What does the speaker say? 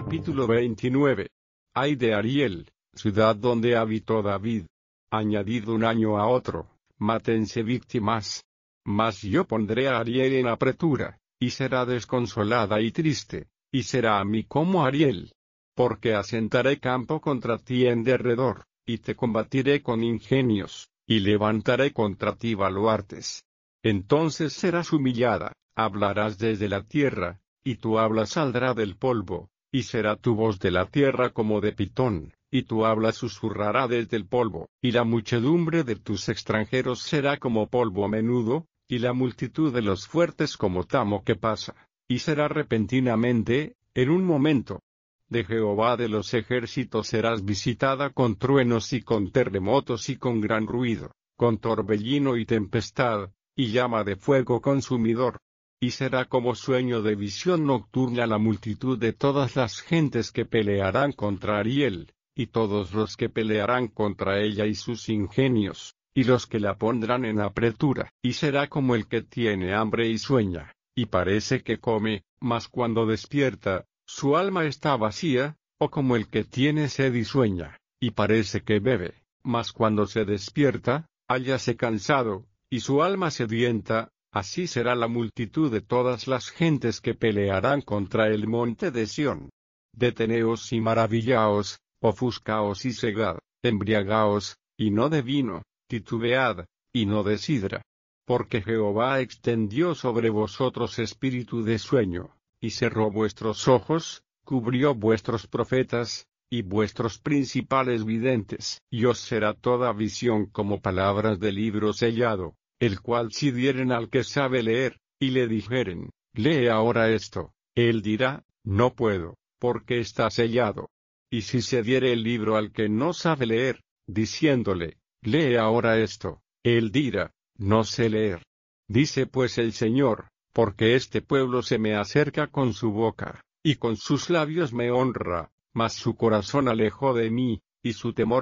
Capítulo 29. Ay de Ariel, ciudad donde habitó David. Añadid un año a otro, mátense víctimas. Mas yo pondré a Ariel en apretura, y será desconsolada y triste, y será a mí como Ariel. Porque asentaré campo contra ti en derredor, y te combatiré con ingenios, y levantaré contra ti baluartes. Entonces serás humillada, hablarás desde la tierra, y tu habla saldrá del polvo, y será tu voz de la tierra como de pitón, y tu habla susurrará desde el polvo, y la muchedumbre de tus extranjeros será como polvo menudo, y la multitud de los fuertes como tamo que pasa, y será repentinamente, en un momento. De Jehová de los ejércitos serás visitada con truenos y con terremotos y con gran ruido, con torbellino y tempestad, y llama de fuego consumidor. Y será como sueño de visión nocturna la multitud de todas las gentes que pelearán contra Ariel, y todos los que pelearán contra ella y sus ingenios, y los que la pondrán en apretura. Y será como el que tiene hambre y sueña, y parece que come, mas cuando despierta, su alma está vacía, o como el que tiene sed y sueña, y parece que bebe, mas cuando se despierta, hállase cansado, y su alma sedienta. Así será la multitud de todas las gentes que pelearán contra el monte de Sión. Deteneos y maravillaos, ofuscaos y cegad, embriagaos, y no de vino, titubead, y no de sidra. Porque Jehová extendió sobre vosotros espíritu de sueño, y cerró vuestros ojos, cubrió vuestros profetas, y vuestros principales videntes. Y os será toda visión como palabras de libro sellado. El cual si dieren al que sabe leer, y le dijeren, lee ahora esto, él dirá, no puedo, porque está sellado. Y si se diere el libro al que no sabe leer, diciéndole, lee ahora esto, él dirá, no sé leer. Dice pues el Señor, porque este pueblo se me acerca con su boca, y con sus labios me honra, mas su corazón alejó de mí, y su temor